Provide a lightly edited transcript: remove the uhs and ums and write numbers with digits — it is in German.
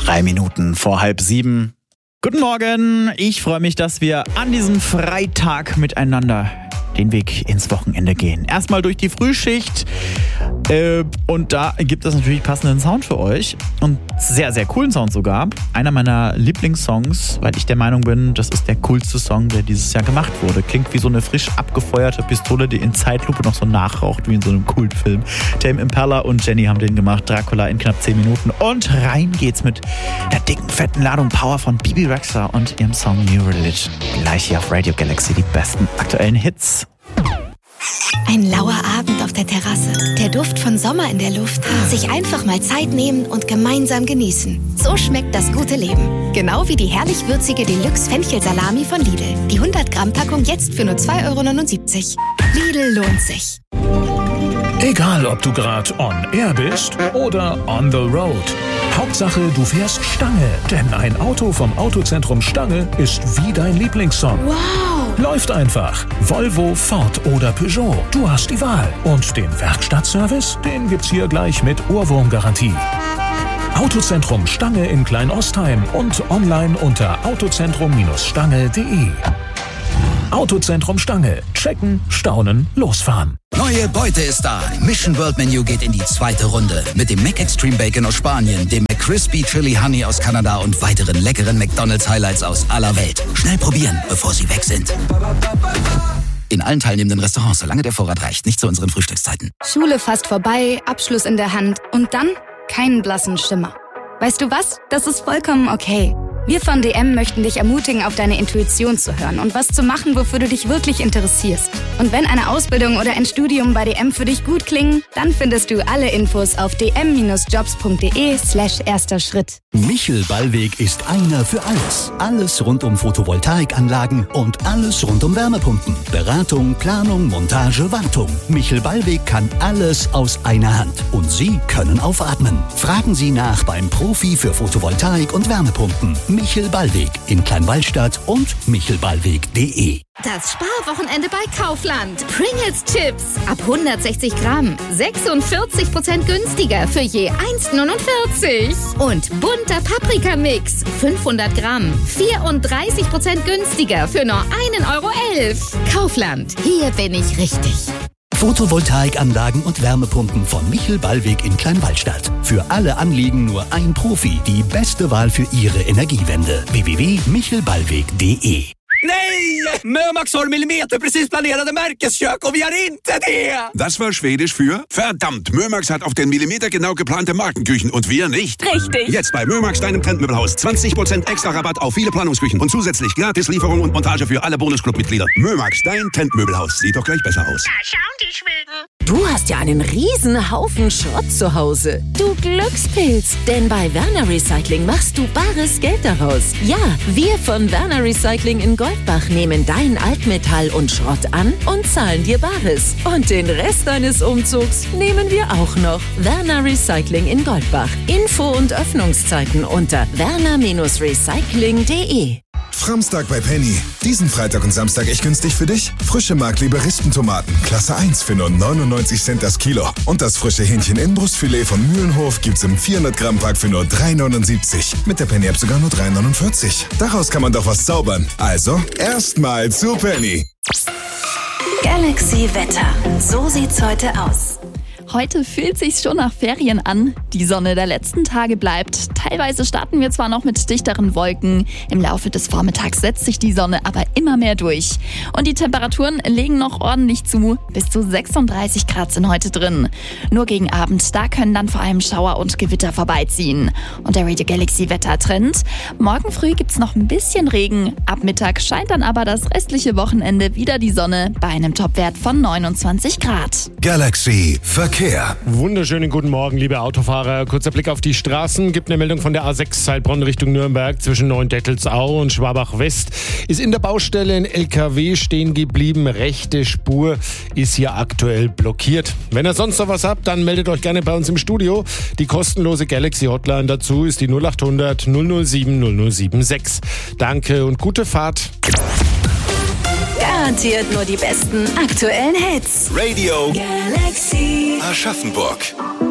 3 Minuten vor 6:30. Guten Morgen, ich freue mich, dass wir an diesem Freitag miteinander den Weg ins Wochenende gehen. Erstmal durch die Frühschicht und da gibt es natürlich passenden Sound für euch und sehr, sehr coolen Sound sogar. Einer meiner Lieblingssongs, weil ich der Meinung bin, das ist der coolste Song, der dieses Jahr gemacht wurde. Klingt wie so eine frisch abgefeuerte Pistole, die in Zeitlupe noch so nachraucht, wie in so einem Kultfilm. Tame Impala und Jenny haben den gemacht, Dracula in knapp 10 Minuten. Und rein geht's mit der dicken, fetten Ladung Power von Bebe Rexha und ihrem Song New Religion. Gleich hier auf Radio Galaxy die besten aktuellen Hits. Ein lauer Abend auf der Terrasse, der Duft von Sommer in der Luft, sich einfach mal Zeit nehmen und gemeinsam genießen. So schmeckt das gute Leben. Genau wie die herrlich würzige Deluxe Fenchelsalami von Lidl. Die 100 Gramm Packung jetzt für nur 2,79 €. Lidl lohnt sich. Egal, ob du gerade on air bist oder on the road. Hauptsache, du fährst Stange, denn ein Auto vom Autozentrum Stange ist wie dein Lieblingssong. Wow! Läuft einfach. Volvo, Ford oder Peugeot. Du hast die Wahl. Und den Werkstattservice, den gibt's hier gleich mit Ohrwurmgarantie. Autozentrum Stange in Kleinostheim und online unter autozentrum-stange.de. Autozentrum Stange. Checken, staunen, losfahren. Neue Beute ist da. Mission World Menu geht in die 2. Runde. Mit dem Mac Extreme Bacon aus Spanien, dem McCrispy Chili Honey aus Kanada und weiteren leckeren McDonald's Highlights aus aller Welt. Schnell probieren, bevor sie weg sind. In allen teilnehmenden Restaurants, solange der Vorrat reicht. Nicht zu unseren Frühstückszeiten. Schule fast vorbei, Abschluss in der Hand und dann keinen blassen Schimmer. Weißt du was? Das ist vollkommen okay. Wir von DM möchten dich ermutigen, auf deine Intuition zu hören und was zu machen, wofür du dich wirklich interessierst. Und wenn eine Ausbildung oder ein Studium bei DM für dich gut klingen, dann findest du alle Infos auf dm-jobs.de/erster Schritt. Michel Ballweg ist einer für alles. Alles rund um Photovoltaikanlagen und alles rund um Wärmepumpen. Beratung, Planung, Montage, Wartung. Michel Ballweg kann alles aus einer Hand. Und Sie können aufatmen. Fragen Sie nach beim Profi für Photovoltaik und Wärmepumpen. Michel Ballweg in Kleinwallstadt und michelballweg.de. Das Sparwochenende bei Kaufland. Pringles Chips ab 160 Gramm. 46% günstiger für je 1,49. Und bunter Paprikamix. 500 Gramm. 34% günstiger für nur 1,11 €. Kaufland. Hier bin ich richtig. Photovoltaikanlagen und Wärmepumpen von Michel Ballweg in Kleinwallstadt. Für alle Anliegen nur ein Profi. Die beste Wahl für Ihre Energiewende. www.michelballweg.de. Nej! Mömax har Millimeter precis planerade Märkeskök och vi har inte det! Das war Schwedisch für verdammt. Mömax hat auf den Millimeter genau geplante Markenküchen und wir nicht. Richtig. Jetzt bei Mömax, deinem Trendmöbelhaus. 20% extra Rabatt auf viele Planungsküchen und zusätzlich gratis Lieferung und Montage für alle Bonusclub-Mitglieder. Mömax, dein Trendmöbelhaus. Sieht doch gleich besser aus. Da schauen die Schweden. Du hast ja einen riesen Haufen Schrott zu Hause. Du Glückspilz, denn bei Werner Recycling machst du bares Geld daraus. Ja, wir von Werner Recycling in Goldbach nehmen dein Altmetall und Schrott an und zahlen dir Bares. Und den Rest deines Umzugs nehmen wir auch noch. Werner Recycling in Goldbach. Info und Öffnungszeiten unter werner-recycling.de. Framstag bei Penny. Diesen Freitag und Samstag echt günstig für dich? Frische Mark-Liberistentomaten, Klasse 1 für nur 99 Cent das Kilo. Und das frische Hähnchen-Innenbrustfilet von Mühlenhof gibt's im 400-Gramm-Pack für nur 3,79. Mit der Penny-App sogar nur 3,49. Daraus kann man doch was zaubern. Also, erstmal zu Penny. Galaxy Wetter. So sieht's heute aus. Heute fühlt sich's schon nach Ferien an. Die Sonne der letzten Tage bleibt. Teilweise starten wir zwar noch mit dichteren Wolken. Im Laufe des Vormittags setzt sich die Sonne aber immer mehr durch. Und die Temperaturen legen noch ordentlich zu. Bis zu 36 Grad sind heute drin. Nur gegen Abend, da können dann vor allem Schauer und Gewitter vorbeiziehen. Und der Radio Galaxy Wettertrend. Morgen früh gibt's noch ein bisschen Regen. Ab Mittag scheint dann aber das restliche Wochenende wieder die Sonne bei einem Topwert von 29 Grad. Galaxy Verkehr. Wunderschönen guten Morgen, liebe Autofahrer. Kurzer Blick auf die Straßen. Gibt eine Meldung von der A6 Heilbronn Richtung Nürnberg zwischen Neuendettelsau und Schwabach West. Ist in der Baustelle ein LKW stehen geblieben. Rechte Spur ist hier aktuell blockiert. Wenn ihr sonst noch was habt, dann meldet euch gerne bei uns im Studio. Die kostenlose Galaxy Hotline dazu ist die 0800 007 076. Danke und gute Fahrt. Garantiert nur die besten aktuellen Hits. Radio Galaxy Aschaffenburg.